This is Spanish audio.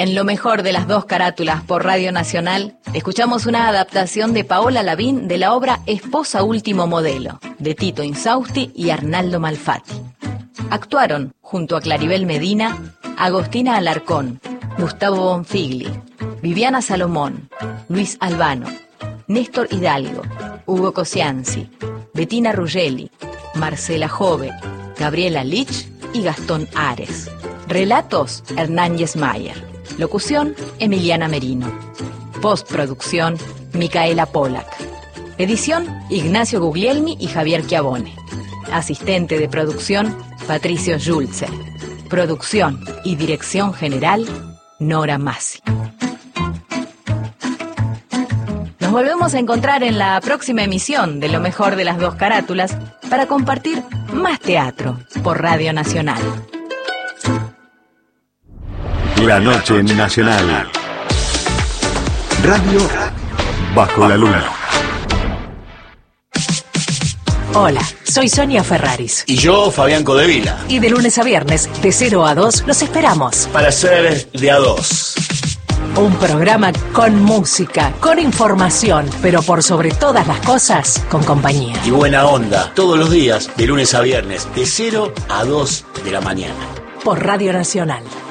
En lo mejor de las dos carátulas por Radio Nacional, escuchamos una adaptación de Paola Lavín de la obra Esposa Último Modelo, de Tito Insausti y Arnaldo Malfatti. Actuaron, junto a Claribel Medina, Agostina Alarcón, Gustavo Bonfigli, Viviana Salomón, Luis Albano, Néstor Hidalgo, Hugo Cosianzi, Bettina Ruggeli, Marcela Jove, Gabriela Lich y Gastón Ares. Relatos, Hernán Yesmayer. Locución, Emiliana Merino. Postproducción, Micaela Polak. Edición, Ignacio Guglielmi y Javier Chiavone. Asistente de producción, Patricio Schulze. Producción y dirección general, Nora Massi. Nos volvemos a encontrar en la próxima emisión de Lo Mejor de las Dos Carátulas para compartir más teatro por Radio Nacional. La noche en Nacional. Radio bajo la luna. Hola, soy Sonia Ferraris. Y yo, Fabián Codevila. Y de lunes a viernes, de 0 a 2, los esperamos. Para ser de a dos. Un programa con música, con información, pero por sobre todas las cosas, con compañía. Y buena onda, todos los días, de lunes a viernes, de 0 a 2 de la mañana. Por Radio Nacional.